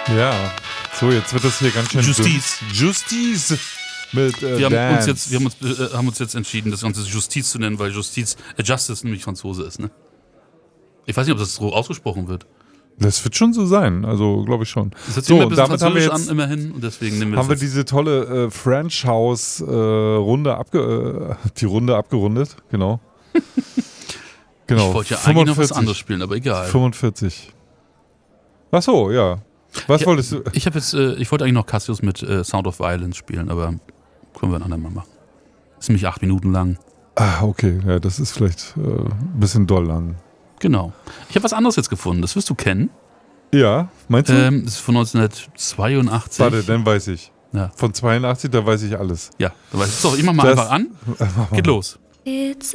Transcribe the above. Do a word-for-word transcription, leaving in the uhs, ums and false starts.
Ja, so jetzt wird das hier ganz schön Justice. dünn. Justice mit äh, Wir haben Dance. uns jetzt, wir haben uns, äh, haben uns jetzt entschieden, das Ganze Justiz zu nennen, weil Justiz, äh, Justice nämlich Franzose ist, ne? Ich weiß nicht, ob das so ausgesprochen wird. Das wird schon so sein, also glaube ich schon. Das hört sich So, immer ein bisschen damit haben wir französisch jetzt an, immerhin, und deswegen nehmen wir haben wir das jetzt. diese tolle äh, French House äh, Runde abge äh, die Runde abgerundet, genau. Genau. Ich wollte ja eigentlich noch was anderes spielen, aber egal. fünfundvierzig. Ach so, ja. Was Ja, wolltest du? Ich habe jetzt, äh, ich wollte eigentlich noch Cassius mit äh, Sound of Violence spielen, aber können wir ein andermal machen. Ist nämlich acht Minuten lang. Ah, okay, ja, das ist vielleicht äh, ein bisschen doll lang. Genau. Ich habe was anderes jetzt gefunden, das wirst du kennen. Ja, meinst du? Ähm, das ist von neunzehnhundertzweiundachtzig. Warte, dann weiß ich. Ja. Von zweiundachtzig, da weiß ich alles. Ja, da weiß ich. So, ich mach mal Das- einfach an. Geht los. It's